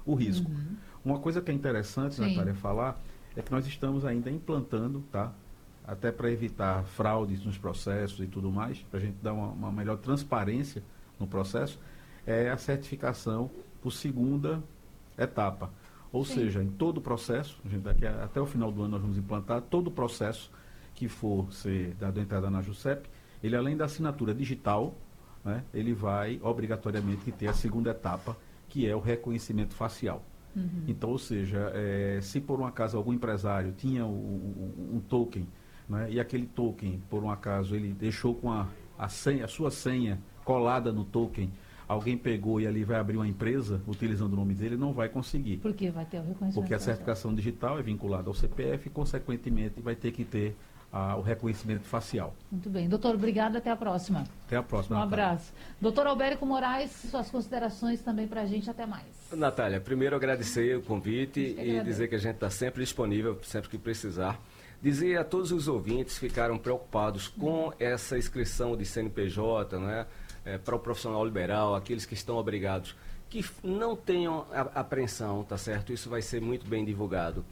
o risco. Uma coisa que é interessante, Sim. Natália, falar, é que nós estamos ainda implantando, tá? Até para evitar fraudes nos processos e tudo mais, para a gente dar uma melhor transparência no processo, é a certificação por segunda etapa. Ou Sim. seja, em todo o processo, a gente daqui até o final do ano nós vamos implantar todo o processo que for ser dado entrada na JUSEP, ele além da assinatura digital, né, ele vai obrigatoriamente ter a segunda etapa, que é o reconhecimento facial. Então, ou seja, se por um acaso algum empresário tinha um token, né, e aquele token, por um acaso, ele deixou com a sua senha colada no token, alguém pegou e ali vai abrir uma empresa utilizando o nome dele, não vai conseguir. Porque vai ter o reconhecimento Porque a facial. certificação digital é vinculada ao CPF e, consequentemente, vai ter que ter o reconhecimento facial. Muito bem. Doutor, obrigado. Até a próxima. Até a próxima, Um Natália. abraço. Doutor Albérico Moraes, suas considerações também para a gente. Até mais. Natália, primeiro agradecer o convite A gente que e agradece. dizer que a gente está sempre disponível, sempre que precisar. Dizer a todos os ouvintes que ficaram preocupados com essa inscrição de CNPJ, né, para o profissional liberal, aqueles que estão obrigados, que não tenham apreensão, tá certo? Isso vai ser muito bem divulgado.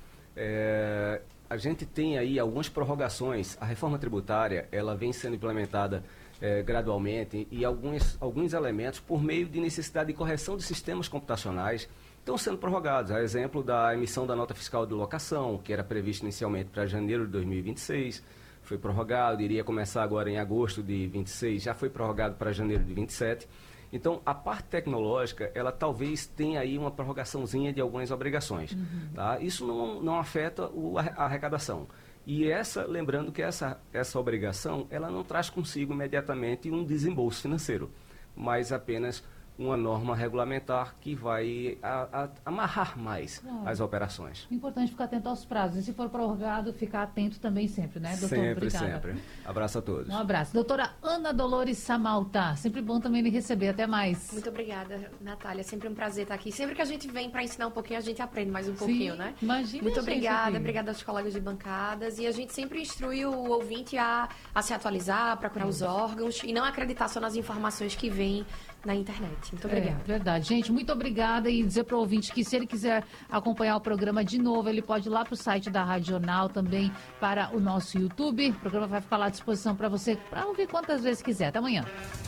A gente tem aí algumas prorrogações. A reforma tributária, ela vem sendo implementada gradualmente e alguns elementos, por meio de necessidade de correção de sistemas computacionais, estão sendo prorrogados. A exemplo da emissão da nota fiscal de locação, que era prevista inicialmente para janeiro de 2026, foi prorrogado, iria começar agora em agosto de 26, já foi prorrogado para janeiro de 27. Então, a parte tecnológica, ela talvez tenha aí uma prorrogaçãozinha de algumas obrigações. Tá? Isso não afeta a arrecadação. E lembrando que essa obrigação, ela não traz consigo imediatamente um desembolso financeiro, mas apenas uma norma regulamentar que vai amarrar mais as operações. Importante ficar atento aos prazos. E se for prorrogado, ficar atento também sempre, né, doutor? Sempre, Obrigada. sempre. Abraço a todos. Um abraço. Doutora Ana Dolores Samalta, sempre bom também lhe receber. Até mais. Muito obrigada, Natália. Sempre um prazer estar aqui. Sempre que a gente vem para ensinar um pouquinho, a gente aprende mais um pouquinho, né? Imagina. Muito gente, obrigada, aqui. obrigada aos colegas de bancadas. E a gente sempre instrui o ouvinte a se atualizar, a procurar os órgãos e não acreditar só nas informações que vêm na internet. Muito obrigada. Verdade. Gente, muito obrigada e dizer para o ouvinte que se ele quiser acompanhar o programa de novo, ele pode ir lá para o site da Rádio Jornal, também para o nosso YouTube. O programa vai ficar lá à disposição para você, para ouvir quantas vezes quiser. Até amanhã.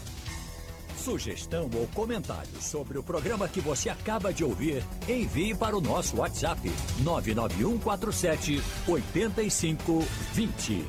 Sugestão ou comentário sobre o programa que você acaba de ouvir, envie para o nosso WhatsApp 99147 8520.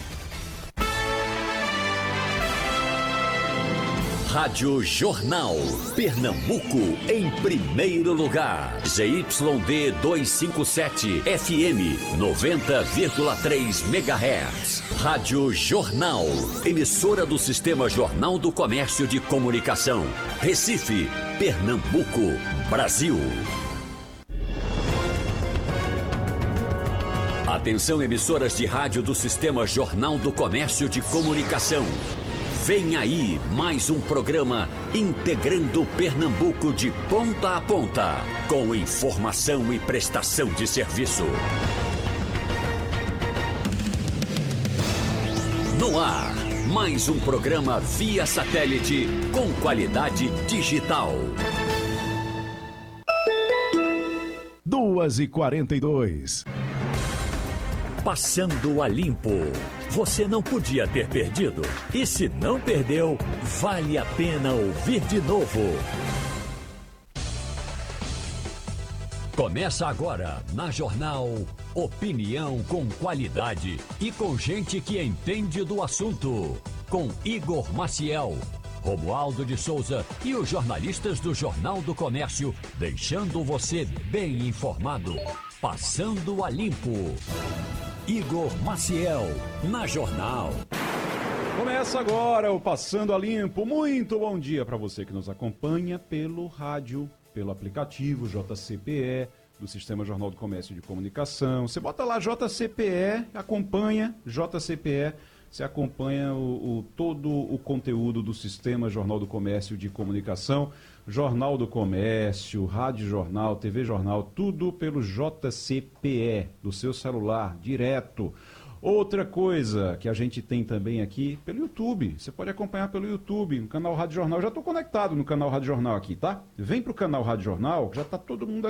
Rádio Jornal, Pernambuco, em primeiro lugar. ZYD 257, FM 90,3 MHz. Rádio Jornal, emissora do Sistema Jornal do Comércio de Comunicação. Recife, Pernambuco, Brasil. Atenção, emissoras de rádio do Sistema Jornal do Comércio de Comunicação. Vem aí mais um programa integrando Pernambuco de ponta a ponta, com informação e prestação de serviço. No ar, mais um programa via satélite com qualidade digital. 2h42. Passando a limpo. Você não podia ter perdido. E se não perdeu, vale a pena ouvir de novo. Começa agora, na Jornal, opinião com qualidade e com gente que entende do assunto. Com Igor Maciel, Romualdo de Souza e os jornalistas do Jornal do Comércio, deixando você bem informado. Passando a limpo. Igor Maciel, na Jornal. Começa agora o Passando a Limpo. Muito bom dia para você que nos acompanha pelo rádio, pelo aplicativo JCPE, do Sistema Jornal do Comércio de Comunicação. Você bota lá JCPE, acompanha JCPE, você acompanha todo o conteúdo do Sistema Jornal do Comércio de Comunicação, Jornal do Comércio, Rádio Jornal, TV Jornal, tudo pelo JCPE, do seu celular, direto. Outra coisa que a gente tem também aqui pelo YouTube, você pode acompanhar pelo YouTube, no canal Rádio Jornal. Eu já estou conectado no canal Rádio Jornal aqui, tá? Vem pro canal Rádio Jornal, já está todo mundo